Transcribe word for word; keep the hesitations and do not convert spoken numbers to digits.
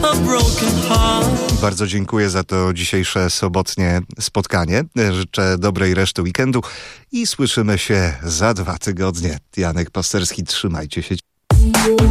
Bardzo dziękuję za to dzisiejsze sobotnie spotkanie. Życzę dobrej reszty weekendu i słyszymy się za dwa tygodnie. Janek Pasterski, trzymajcie się.